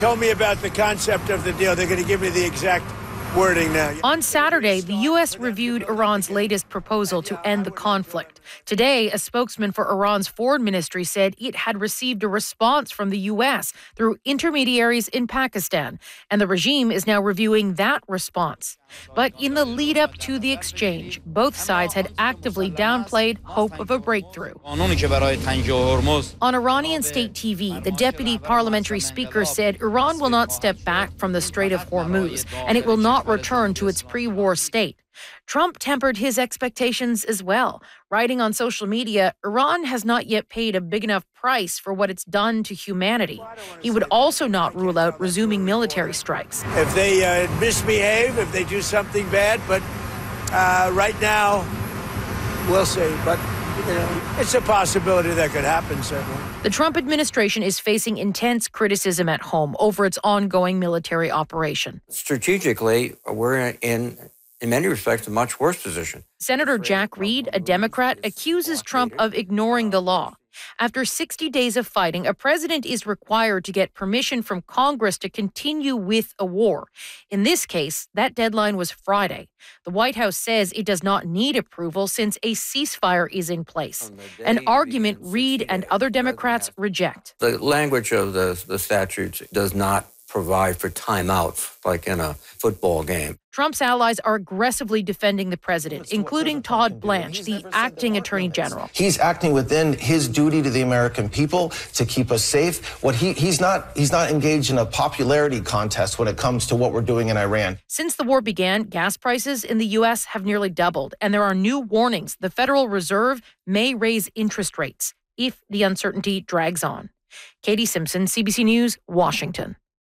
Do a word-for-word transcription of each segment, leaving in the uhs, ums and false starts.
Tell me about the concept of the deal. They're going to give me the exact wording now. On Saturday, the U S reviewed Iran's latest proposal to end the conflict. Today, a spokesman for Iran's foreign ministry said it had received a response from the U S through intermediaries in Pakistan, and the regime is now reviewing that response. But in the lead up to the exchange, both sides had actively downplayed hope of a breakthrough. On Iranian state T V, the deputy parliamentary speaker said Iran will not step back from the Strait of Hormuz, and it will not return to its pre-war state. Trump tempered his expectations as well, writing on social media, Iran has not yet paid a big enough price for what it's done to humanity. He would also not rule out resuming military strikes. If they uh, misbehave, if they do something bad, but uh, right now, we'll see. But you know, it's a possibility that could happen, certainly. The Trump administration is facing intense criticism at home over its ongoing military operation. Strategically, we're in, in many respects, a much worse position. Senator Jack Reed, a Democrat, accuses Trump of ignoring the law. After sixty days of fighting, a president is required to get permission from Congress to continue with a war. In this case, that deadline was Friday. The White House says it does not need approval since a ceasefire is in place, an argument Reed and other Democrats reject. The language of the, the statutes does not provide for timeouts like in a football game. Trump's allies are aggressively defending the president, including Todd Blanche, the acting attorney general. He's acting within his duty to the American people to keep us safe. What he, he's not he's not engaged in a popularity contest when it comes to what we're doing in Iran. Since the war began, gas prices in the U S have nearly doubled, and there are new warnings the Federal Reserve may raise interest rates if the uncertainty drags on. Katie Simpson, C B C News, Washington.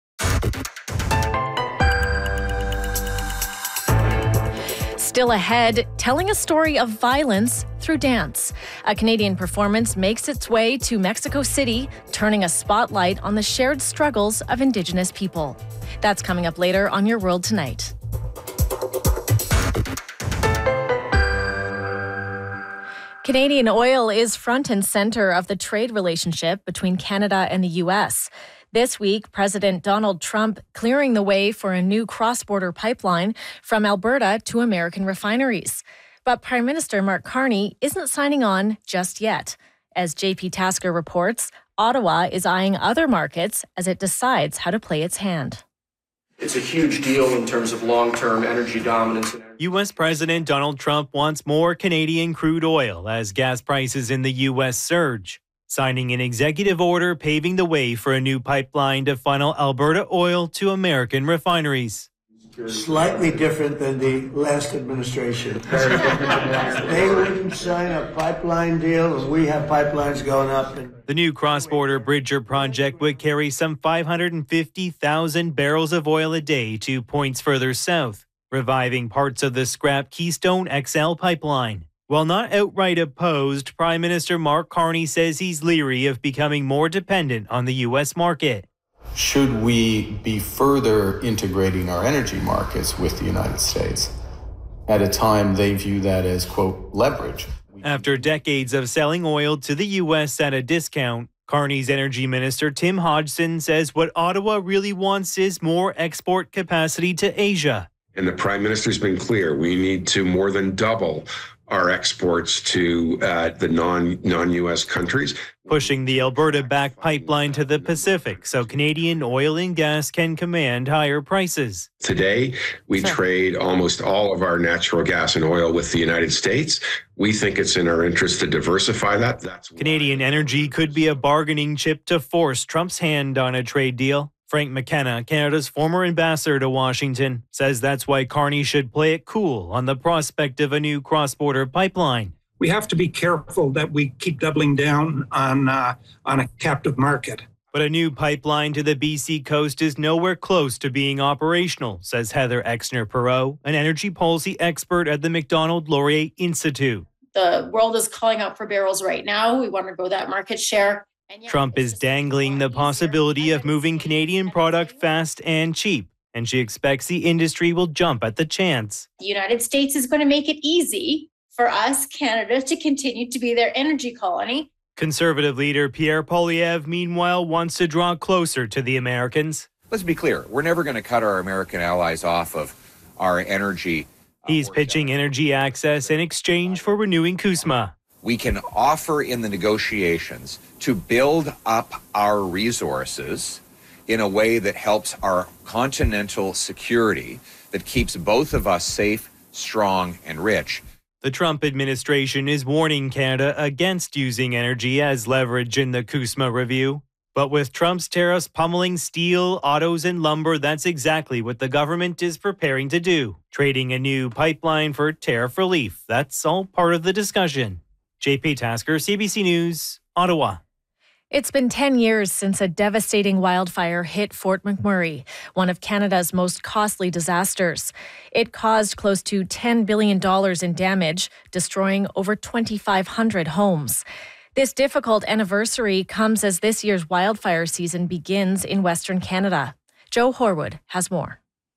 Still ahead, telling a story of violence through dance. A Canadian performance makes its way to Mexico City, turning a spotlight on the shared struggles of Indigenous people. That's coming up later on Your World Tonight. Canadian oil is front and center of the trade relationship between Canada and the U S. This week, President Donald Trump clearing the way for a new cross-border pipeline from Alberta to American refineries. But Prime Minister Mark Carney isn't signing on just yet. As J P Tasker reports, Ottawa is eyeing other markets as it decides how to play its hand. It's a huge deal in terms of long-term energy dominance. U S President Donald Trump wants more Canadian crude oil as gas prices in the U S surge, signing an executive order paving the way for a new pipeline to funnel Alberta oil to American refineries. Slightly different than the last administration. They wouldn't sign a pipeline deal, and we have pipelines going up. And the new cross-border Bridger project would carry some five hundred fifty thousand barrels of oil a day to points further south, reviving parts of the scrapped Keystone X L pipeline. While not outright opposed, Prime Minister Mark Carney says he's leery of becoming more dependent on the U S market. Should we be further integrating our energy markets with the United States at a time they view that as, quote, leverage? After decades of selling oil to the U S at a discount, Carney's energy minister Tim Hodgson says what Ottawa really wants is more export capacity to Asia. And the Prime Minister's been clear, we need to more than double our exports to uh, the non, non-U S countries. Pushing the Alberta-backed pipeline to the Pacific so Canadian oil and gas can command higher prices. Today, we Sorry. trade almost all of our natural gas and oil with the United States. We think it's in our interest to diversify that. That's Canadian why. energy could be a bargaining chip to force Trump's hand on a trade deal. Frank McKenna, Canada's former ambassador to Washington, says that's why Carney should play it cool on the prospect of a new cross-border pipeline. We have to be careful that we keep doubling down on uh, on a captive market. But a new pipeline to the B C coast is nowhere close to being operational, says Heather Exner-Perot, an energy policy expert at the Macdonald-Laurier Institute. The world is calling out for barrels right now. We want to grow that market share. Trump is dangling the possibility of moving Canadian product fast and cheap, and she expects the industry will jump at the chance. The United States is going to make it easy for us, Canada, to continue to be their energy colony. Conservative leader Pierre Poilievre, meanwhile, wants to draw closer to the Americans. let's be clear, we're never going to cut our American allies off of our energy. He's pitching energy access in exchange for renewing CUSMA. We can offer in the negotiations to build up our resources in a way that helps our continental security, that keeps both of us safe, strong, and rich. The Trump administration is warning Canada against using energy as leverage in the CUSMA review. But with Trump's tariffs pummeling steel, autos, and lumber, that's exactly what the government is preparing to do. Trading a new pipeline for tariff relief. That's all part of the discussion. J P Tasker, C B C News, Ottawa. It's been ten years since a devastating wildfire hit Fort McMurray, one of Canada's most costly disasters. It caused close to ten billion dollars in damage, destroying over twenty-five hundred homes. This difficult anniversary comes as this year's wildfire season begins in Western Canada. Joe Horwood has more.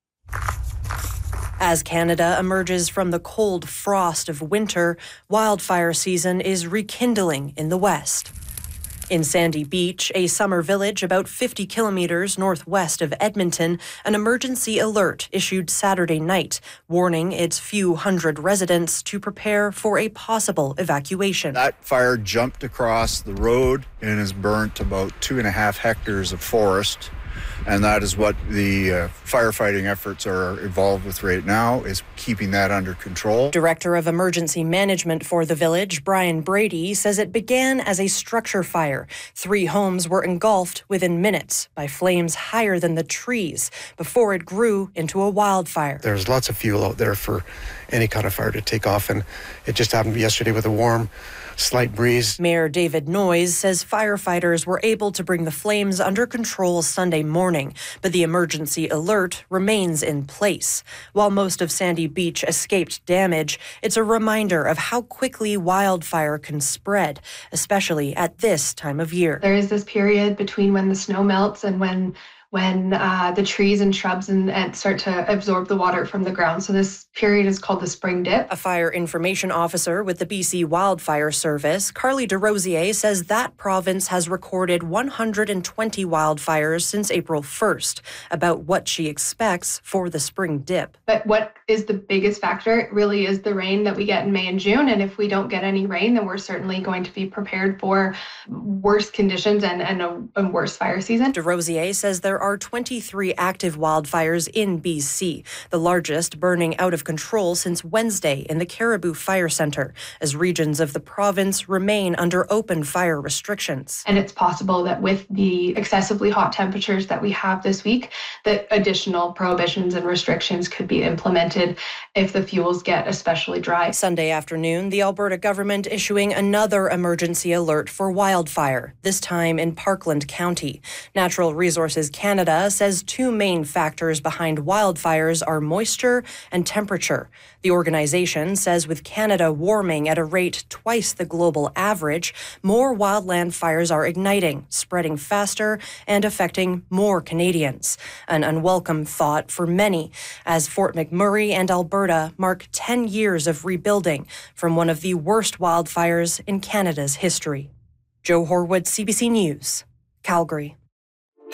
As Canada emerges from the cold frost of winter, wildfire season is rekindling in the west. In Sandy Beach, a summer village about fifty kilometers northwest of Edmonton, an emergency alert issued Saturday night, warning its few hundred residents to prepare for a possible evacuation. That fire jumped across the road and has burnt about two and a half hectares of forest. And that is what the uh, firefighting efforts are involved with right now, is keeping that under control. Director of Emergency Management for the village, Brian Brady, says it began as a structure fire. Three homes were engulfed within minutes by flames higher than the trees before it grew into a wildfire. There's lots of fuel out there for any kind of fire to take off, and it just happened yesterday with a warm, slight breeze. Mayor David Noyes says firefighters were able to bring the flames under control Sunday morning, but the emergency alert remains in place. While most of Sandy Beach escaped damage, it's a reminder of how quickly wildfire can spread, especially at this time of year. There is this period between when the snow melts and when when uh, the trees and shrubs and, and start to absorb the water from the ground. So this period is called the spring dip. A fire information officer with the B C Wildfire Service, Carly DeRosier, says that province has recorded one hundred twenty wildfires since April first, about what she expects for the spring dip. But what is the biggest factor? It really is the rain that we get in May and June. And if we don't get any rain, then we're certainly going to be prepared for worse conditions and, and a, a worse fire season. DeRosier says there are twenty-three active wildfires in B C, the largest burning out of control since Wednesday in the Caribou Fire Centre, as regions of the province remain under open fire restrictions. And it's possible that with the excessively hot temperatures that we have this week, that additional prohibitions and restrictions could be implemented if the fuels get especially dry. Sunday afternoon, the Alberta government issuing another emergency alert for wildfire, this time in Parkland County. Natural Resources Canada Canada says two main factors behind wildfires are moisture and temperature. The organization says with Canada warming at a rate twice the global average, more wildland fires are igniting, spreading faster, and affecting more Canadians. An unwelcome thought for many, as Fort McMurray and Alberta mark ten years of rebuilding from one of the worst wildfires in Canada's history. Joe Horwood, C B C News, Calgary.